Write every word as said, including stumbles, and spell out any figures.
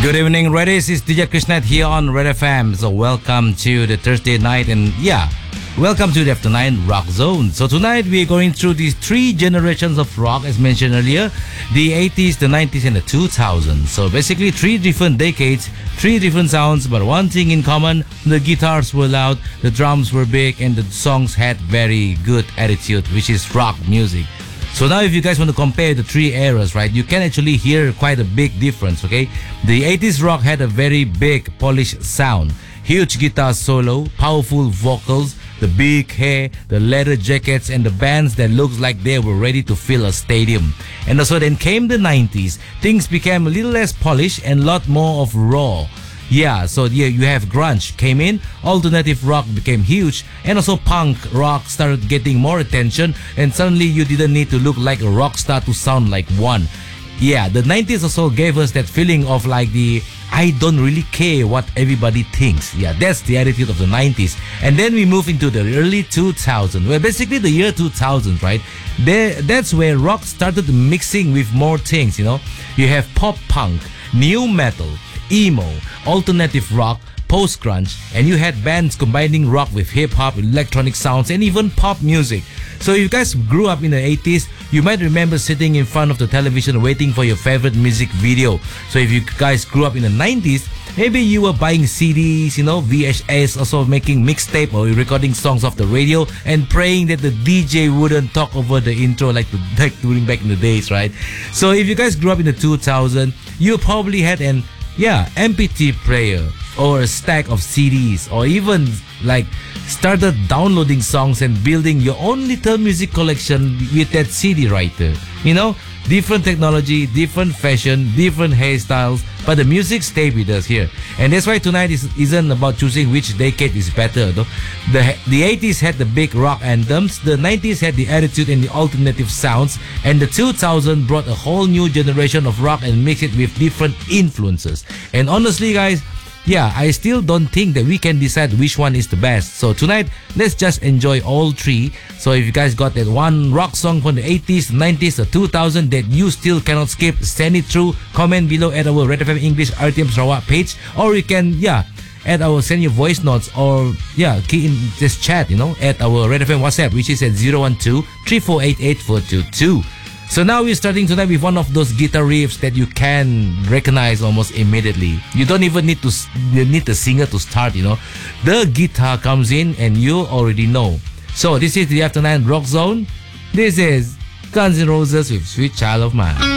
Good evening, Redis. It's D J Krishnath here on Red F M. So welcome to the Thursday night, and yeah, welcome to the After Nine Rock Zone. So tonight we are going through these three generations of rock, as mentioned earlier: the eighties, the nineties, and the two thousands. So basically, three different decades, three different sounds, but one thing in common: the guitars were loud, the drums were big, and the songs had very good attitude, which is rock music. So now if you guys want to compare the three eras, right, you can actually hear quite a big difference, okay? The eighties rock had a very big, polished sound. Huge guitar solo, powerful vocals, the big hair, the leather jackets, and the bands that looks like they were ready to fill a stadium. And also then came the nineties. Things became a little less polished and a lot more of raw. Yeah, so yeah, you have grunge came in, alternative rock became huge, and also punk rock started getting more attention, and suddenly you didn't need to look like a rock star to sound like one. Yeah, the nineties also gave us that feeling of like the I don't really care what everybody thinks. Yeah, that's the attitude of the nineties. And then we move into the early two thousands, where basically the year two thousand, right? There, that's where rock started mixing with more things, you know. You have pop punk, new metal, emo, alternative rock, post-grunge, and you had bands combining rock with hip-hop, electronic sounds, and even pop music. So if you guys grew up in the eighties, you might remember sitting in front of the television waiting for your favorite music video. So if you guys grew up in the nineties, maybe you were buying C Ds, you know, V H S, also making mixtape or recording songs off the radio and praying that the D J wouldn't talk over the intro like, the, like during back in the days, right? So if you guys grew up in the two thousands, you probably had an Yeah, M P three player or a stack of C Ds, or even like started downloading songs and building your own little music collection with that C D writer. You know, different technology, different fashion, different hairstyles, but the music stayed with us here. And that's why tonight is, isn't about choosing which decade is better, though. The, the eighties had the big rock anthems, the nineties had the attitude and the alternative sounds, and the two thousands brought a whole new generation of rock and mixed it with different influences. And honestly, guys, yeah, I still don't think that we can decide which one is the best. So tonight, let's just enjoy all three. So if you guys got that one rock song from the eighties, nineties, or two thousands that you still cannot skip, send it through. Comment below at our Red F M English R T M Sarawak page. Or you can, yeah, at our send your voice notes, or yeah, key in this chat, you know, at our Red F M WhatsApp, which is at zero one two, three four eight eight, four two two. So now we're starting tonight with one of those guitar riffs that you can recognize almost immediately. You don't even need to you need the singer to start, you know. The guitar comes in and you already know. So this is the After Nine Rock Zone. This is Guns N' Roses with Sweet Child of Mine.